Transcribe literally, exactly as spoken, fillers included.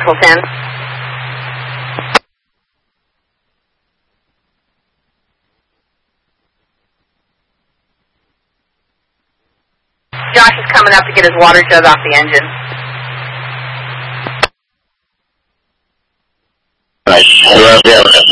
Vehicle ten. Josh is coming up to get his water jug off the engine. Right.